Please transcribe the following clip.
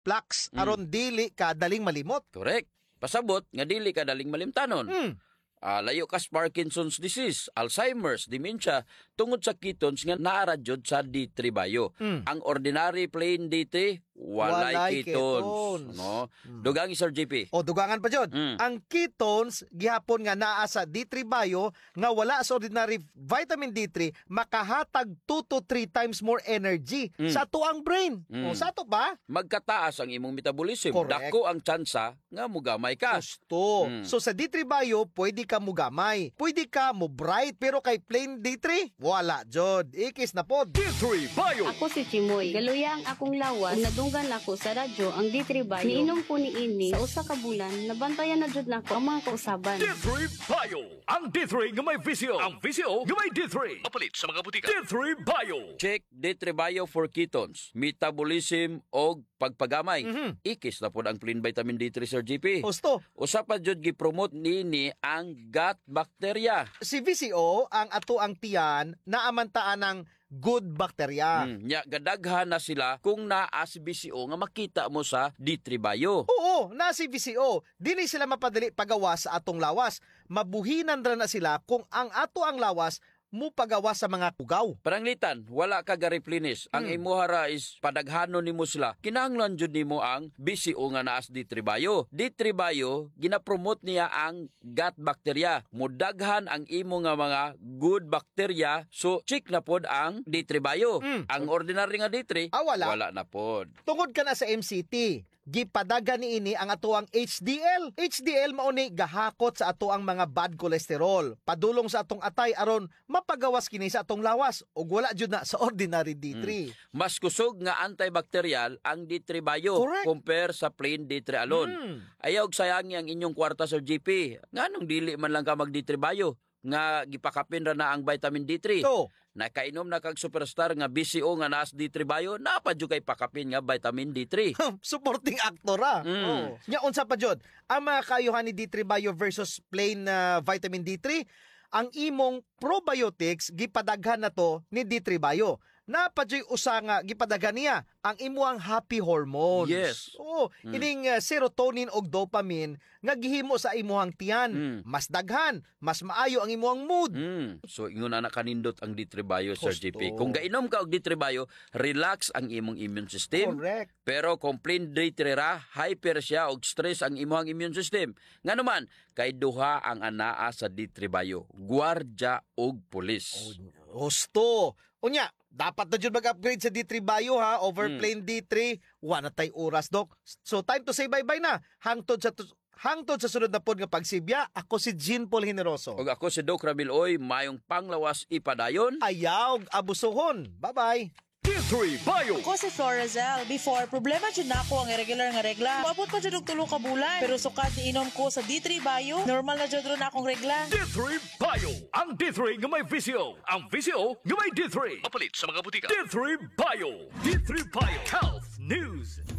plaques aron dili ka daling malimot. Correct. Pasabot nga dili ka daling malimtanon. Layo kas Parkinson's disease, Alzheimer's, dementia, tungod sa ketones nga naaradyod sa D3 bio. Ang ordinary plain D3, walay ketones. No? Dugang Sir JP. O dugangan pa jud. Ang ketones gihapon nga naa sa D3 bio nga wala sa ordinary vitamin D3 makahatag 2 to 3 times more energy sa tuang brain. O sato ba? Magkataas ang imong metabolism. Correct. Dako ang tsansa nga mugamay ka. Gusto. So sa D3 bio, pwede ka mugamay. Pwede ka mo bright, pero kay plain D3, wala jud. Ikis na pod. D3 Bio. Ako si Chimoy. Galuya ang akong lawas. Nadunggan ako sa radyo ang D3 Bio. Niinom ko ni ini sa usa ka bulan. Nabantayan na jud nako ang mga kausaban. D3 Bio. Ang D3 nga may visyo. Ang visyo nga may D3. Mapalit sa mga butika. D3 Bio. Check D3 bio for ketones, metabolism og pagpagamay. Ikis na pod ang plain vitamin D3 Sir GP. Gusto. Usa pa jud gi-promote nini ang gut bacteria. Si VCO, ang ato ang tiyan, naamantaan ng good bacteria. Nya gadaghan na sila kung naa si BCO nga makita mo sa D3 bio. Oo, na si VCO. Dili sila mapadali pagawas sa atong lawas. Mabuhinan ra na sila kung ang ato ang lawas mo pagawa sa mga kugaw. Paranglitan, wala ka ga-replenish. Ang imuhara is padaghanon nimo sila. Kinahanglan jud nimo ang BCO nga naas D3 bio. D3 bio gina-promote niya ang gut bacteria. Mudaghan ang imo nga mga good bacteria. So check na pod ang D3 bio. Ang ordinary nga D3 wala na pod. Tungod ka na sa MCT, gipadaga ni ini ang atuang HDL. HDL mao ni gahakot sa atuang mga bad cholesterol. Padulong sa atong atay aron mapagawas kini sa atong lawas ug wala jud na sa ordinary D3. Mas kusog nga antibacterial ang D3 bio. Correct. Compare sa plain D3 alone. Ayaw sayangi ang inyong kwarta Sir GP. Nganong dili man lang ka mag D3 bio nga gipakapin ra na ang vitamin D3. So, nakainom na kag superstar nga BCO nga naas D3 bio, napadyo kay pakapin nga vitamin D3. supporting actor Oh. Nya unsa pa jud ang mga kayuhan ni D3 bio versus plain vitamin D3, ang imong probiotics gipadaghan na to ni D3 bio. Napadyoy usa nga gipadaghan niya ang imuang happy hormones. Yes. Ining serotonin og dopamine nga gihimo sa imuhang tiyan. Mas daghan, mas maayo ang imuhang mood. So ingon na kanindot ang D3 bio Sir Gusto. GP. Kung gainom ka og D3 bio, relax ang imong immune system. Correct. Pero kung plain D3 ra, hyper siya og stress ang imong immune system. Nganuman kay duha ang anaa sa D3 bio, gwardya og pulis. Gusto. Unya, dapat na dyan mag-upgrade sa D3 bio over plain D3. Wala tay oras, Dok. So time to say bye-bye na. Hangtod sa sunod na pod nga pagsibya, ako si Jean Paul Generoso. Og ako si Doc Ramil Oy, mayong panglawas ipadayon. Ayaw, abusohon. Bye-bye. D3 Bio. Ako si Florazel. Before, problema dyan na ako ang irregular nga regla. Maabot pa dyan og 3 ka bulan. Pero sukat ni inom ko sa D3 Bio, normal na dyan na akong regla. D3 Bio. Ang D3 nga may visyo. Ang visyo nga may D3. Mapalit sa mga butika. D3 Bio. D3 Bio. Health News.